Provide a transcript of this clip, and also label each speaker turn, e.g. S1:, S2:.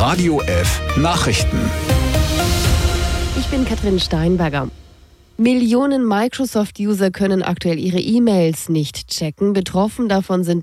S1: Radio F Nachrichten.
S2: Ich bin Katrin Steinberger. Millionen Microsoft-User können aktuell ihre E-Mails nicht checken. Betroffen davon sind